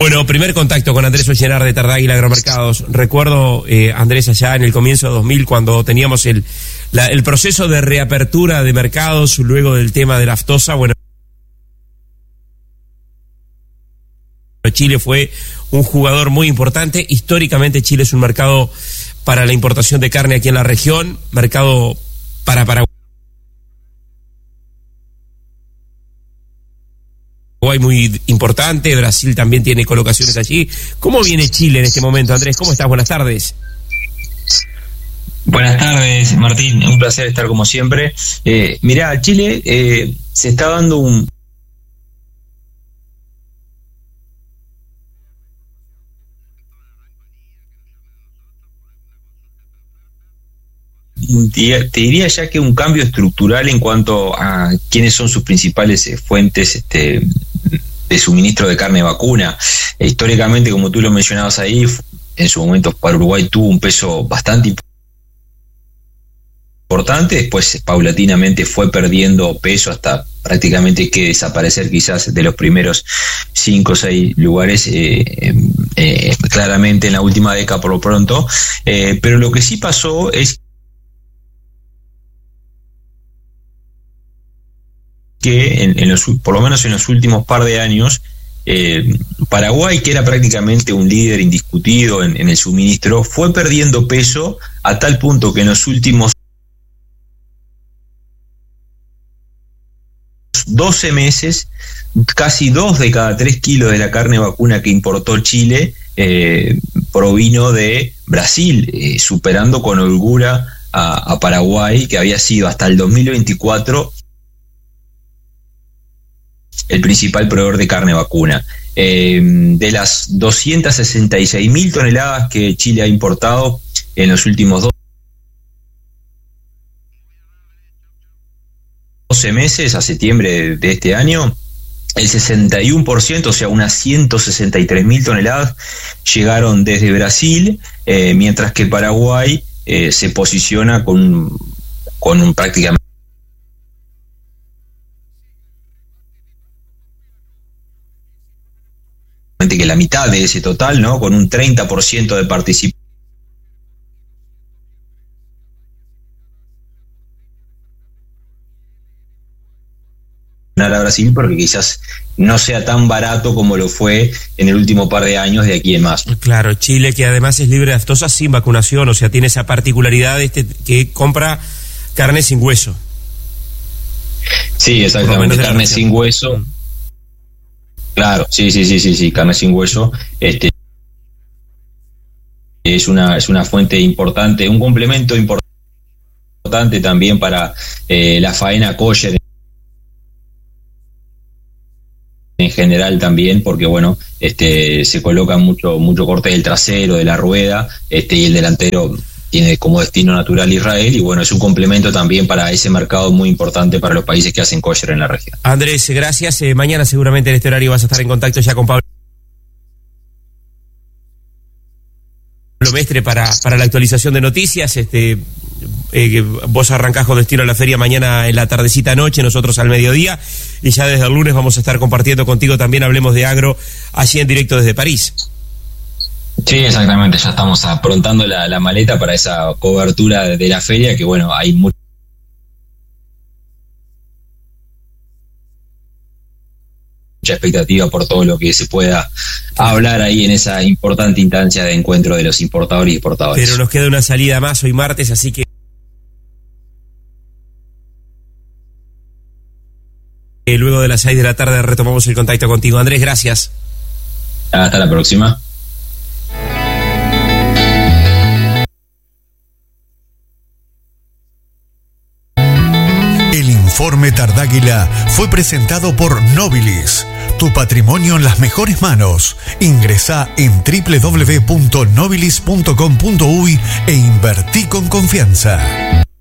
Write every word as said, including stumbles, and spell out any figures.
Bueno, primer contacto con Andrés Ollenar de Tardáguila Agromercados. Recuerdo, eh, Andrés, allá en el comienzo de dos mil, cuando teníamos el, la, el proceso de reapertura de mercados luego del tema de la aftosa. Bueno, Chile fue un jugador muy importante. Históricamente Chile es un mercado para la importación de carne aquí en la región, mercado para Paraguay muy importante. Brasil también tiene colocaciones allí. ¿Cómo viene Chile en este momento, Andrés? ¿Cómo estás? Buenas tardes. Buenas tardes, Martín. Un placer estar como siempre. Eh, mirá, Chile eh, se está dando un te diría ya que un cambio estructural en cuanto a quiénes son sus principales eh, fuentes este, de suministro de carne vacuna. E, históricamente, como tú lo mencionabas ahí, en su momento para Uruguay tuvo un peso bastante importante, después paulatinamente fue perdiendo peso hasta prácticamente que desaparecer quizás de los primeros cinco o seis lugares eh, eh, claramente en la última década por lo pronto, eh, pero lo que sí pasó es que en, en los, por lo menos en los últimos par de años, eh, Paraguay, que era prácticamente un líder indiscutido en, en el suministro, fue perdiendo peso a tal punto que en los últimos doce meses, casi dos de cada tres kilos de la carne vacuna que importó Chile eh, provino de Brasil, eh, superando con holgura a, a Paraguay, que había sido hasta el dos mil veinticuatro el principal proveedor de carne vacuna. Eh, de las doscientas sesenta y seis mil toneladas que Chile ha importado en los últimos doce meses, a septiembre de, de este año, el sesenta y uno por ciento, o sea, unas ciento sesenta y tres mil toneladas, llegaron desde Brasil, eh, mientras que Paraguay eh, se posiciona con, con un prácticamente que la mitad de ese total, ¿no? Con un treinta por ciento de participación a Brasil, porque quizás no sea tan barato como lo fue en el último par de años de aquí en más. Claro, Chile, que además es libre de aftosa sin vacunación, o sea, tiene esa particularidad este que compra carne sin hueso. Sí, exactamente, carne sin hueso. Claro, sí, sí, sí, sí, sí, carne sin hueso, este es una es una fuente importante, un complemento importante también para eh, la faena kosher en general también, porque bueno, este se coloca mucho mucho corte del trasero, de la rueda, este y el delantero tiene como destino natural Israel, y bueno, es un complemento también para ese mercado muy importante para los países que hacen kosher en la región. Andrés, gracias. Eh, mañana seguramente en este horario vas a estar en contacto ya con Pablo Mestre para, para la actualización de noticias. Este, eh, vos arrancás con destino a la feria mañana en la tardecita noche, nosotros al mediodía, y ya desde el lunes vamos a estar compartiendo contigo también Hablemos de Agro, allí en directo desde París. Sí, exactamente, ya estamos aprontando la, la maleta para esa cobertura de, de la feria, que bueno, hay mucha expectativa por todo lo que se pueda hablar ahí en esa importante instancia de encuentro de los importadores y exportadores. Pero nos queda una salida más hoy martes, así que luego de las seis de la tarde retomamos el contacto contigo. Andrés, gracias. Hasta la próxima. Informe Tardáguila fue presentado por Nobilis. Tu patrimonio en las mejores manos. Ingresá en doble u doble u doble u punto nobilis punto com punto uy e invertí con confianza.